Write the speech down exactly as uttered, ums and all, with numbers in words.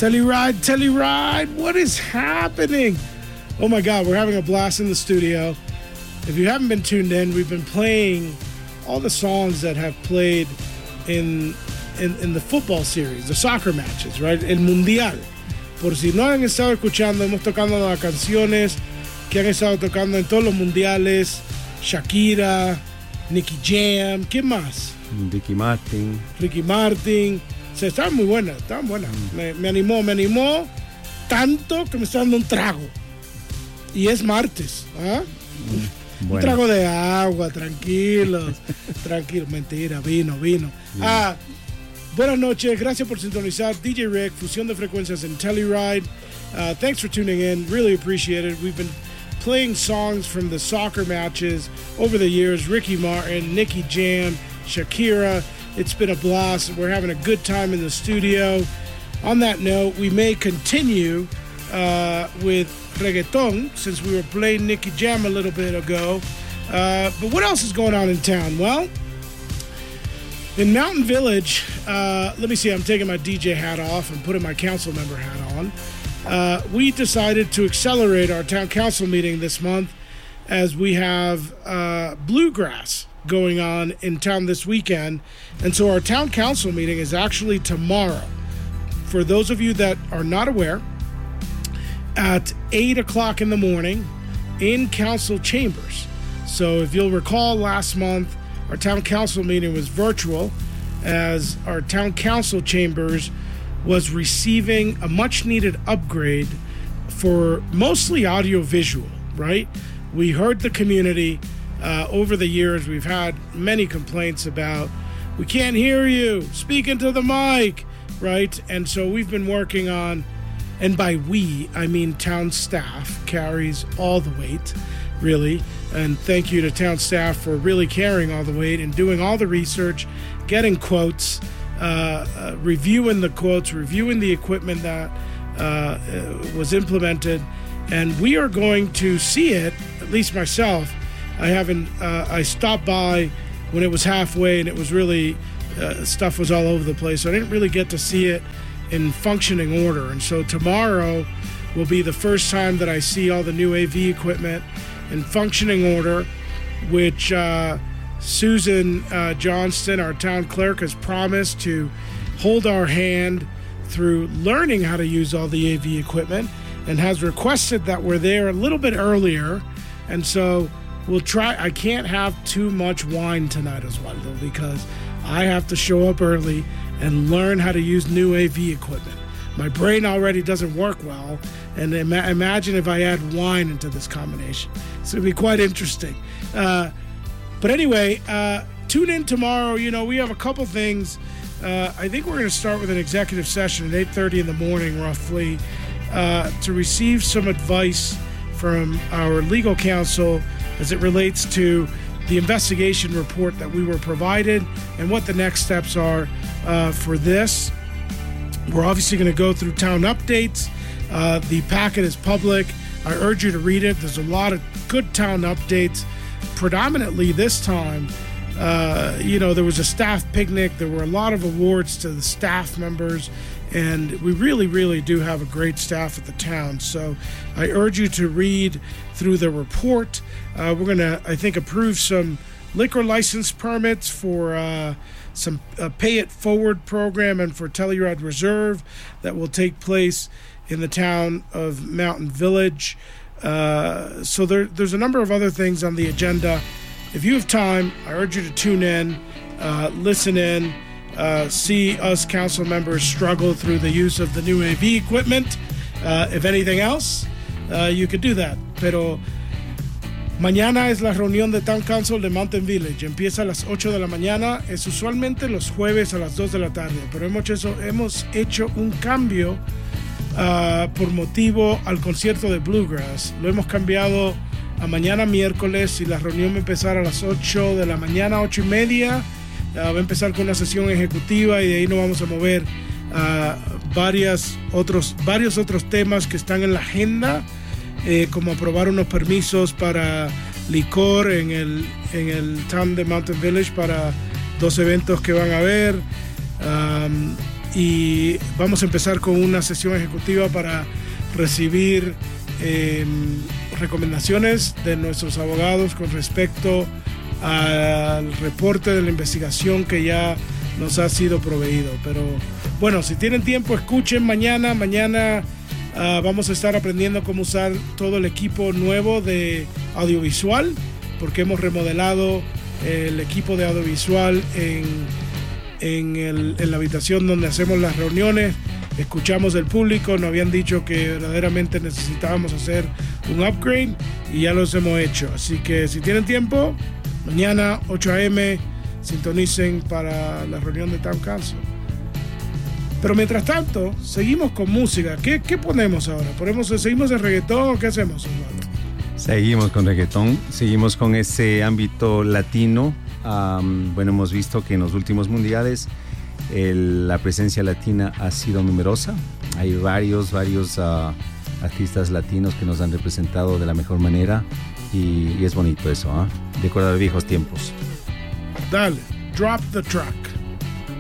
Telluride, Telluride, what is happening? Oh my God, we're having a blast in the studio. If you haven't been tuned in, we've been playing all the songs that have played in, in, in the football series, the soccer matches, right? El Mundial. Por si no han estado escuchando, hemos tocado las canciones que han estado tocando en todos los mundiales. Shakira, Nicky Jam, ¿quién más? Ricky Martin. Ricky Martin. O sea, estaban muy buenas, estaban buenas. Mm. Me, me animó, me animó tanto que me está dando un trago. Y es martes, ¿ah? Mm. Bueno. Un trago de agua, tranquilos, tranquilos. Mentira, vino, vino. Mm. Ah, buenas noches, gracias por sintonizar. D J Rick, fusión de frecuencias en Telluride. Uh, thanks for tuning in, really appreciate it. We've been playing songs from the soccer matches over the years. Ricky Martin, Nicky Jam, Shakira. It's been a blast. We're having a good time in the studio. On that note, we may continue uh, with reggaeton since we were playing Nicky Jam a little bit ago. Uh, but what else is going on in town? Well, in Mountain Village, uh, let me see, I'm taking my D J hat off and putting my council member hat on. Uh, we decided to accelerate our town council meeting this month as we have uh, bluegrass going on in town this weekend. And so our town council meeting is actually tomorrow. For those of you that are not aware, at eight o'clock in the morning in council chambers. So if you'll recall, last month, our town council meeting was virtual as our town council chambers was receiving a much needed upgrade for mostly audio visual, right? We heard the community. Uh, over the years, we've had many complaints about, we can't hear you, speak into the mic, right? And so we've been working on, and by we, I mean town staff carries all the weight, really. And thank you to town staff for really carrying all the weight and doing all the research, getting quotes, uh, uh, reviewing the quotes, reviewing the equipment that uh, was implemented. And we are going to see it, at least myself. I haven't, uh, I stopped by when it was halfway and it was really, uh, stuff was all over the place. So I didn't really get to see it in functioning order. And so tomorrow will be the first time that I see all the new A V equipment in functioning order, which uh, Susan uh, Johnston, our town clerk, has promised to hold our hand through learning how to use all the A V equipment and has requested that we're there a little bit earlier. And so we'll try. I can't have too much wine tonight, Oswaldo, because I have to show up early and learn how to use new A V equipment. My brain already doesn't work well, and ima- imagine if I add wine into this combination. It's going to be quite interesting. Uh, but anyway, uh, tune in tomorrow. You know, we have a couple things. Uh, I think we're going to start with an executive session at eight thirty in the morning, roughly, uh, to receive some advice from our legal counsel as it relates to the investigation report that we were provided and what the next steps are uh, for this. We're obviously going to go through town updates. Uh, the packet is public. I urge you to read it. There's a lot of good town updates. Predominantly this time, uh, you know, there was a staff picnic. There were a lot of awards to the staff members. And we really, really do have a great staff at the town. So I urge you to read through the report. Uh, we're going to, I think, approve some liquor license permits for uh, some uh, Pay It Forward program and for Telluride Reserve that will take place in the town of Mountain Village. Uh, so there, there's a number of other things on the agenda. If you have time, I urge you to tune in, uh, listen in, Uh, see us council members struggle through the use of the new A V equipment. Uh, if anything else, uh, you could do that. Pero mañana es la reunión de Town Council de Mountain Village. Empieza a las ocho de la mañana. Es usualmente los jueves a las dos de la tarde. Pero hemos hecho, hemos hecho un cambio uh, por motivo al concierto de Bluegrass. Lo hemos cambiado a mañana miércoles y la reunión va a empezar a las ocho de la mañana, ocho y media. Uh, va a empezar con una sesión ejecutiva y de ahí nos vamos a mover a uh, varias otros, varios otros temas que están en la agenda, eh, como aprobar unos permisos para licor en el, en el town de Mountain Village para dos eventos que van a haber. Um, y vamos a empezar con una sesión ejecutiva para recibir eh, recomendaciones de nuestros abogados con respecto al reporte de la investigación que ya nos ha sido proveído. Pero bueno, si tienen tiempo, escuchen mañana. Mañana uh, vamos a estar aprendiendo cómo usar todo el equipo nuevo de audiovisual, porque hemos remodelado el equipo de audiovisual en, en, el, en la habitación donde hacemos las reuniones. Escuchamos del público, nos habían dicho que verdaderamente necesitábamos hacer un upgrade y ya los hemos hecho. Así que si tienen tiempo, mañana ocho a eme sintonicen para la reunión de Town Council. Pero mientras tanto, seguimos con música. ¿Qué, qué ponemos ahora? ¿Ponemos, ¿Seguimos en reggaetón o qué hacemos, Osvaldo? Seguimos con reggaetón, seguimos con ese ámbito latino. Um, bueno, hemos visto que en los últimos mundiales el, la presencia latina ha sido numerosa. Hay varios, varios uh, artistas latinos que nos han representado de la mejor manera y, y es bonito eso, ¿eh? De recordar viejos tiempos. Dale, drop the track.